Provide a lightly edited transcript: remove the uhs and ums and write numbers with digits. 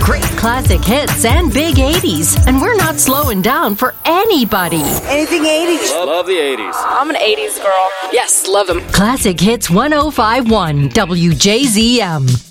Great classic hits and big 80s. And we're not slowing down for anybody. Anything 80s. Love the 80s. I'm an 80s girl. Yes, love them. Classic Hits 1051 WJZM.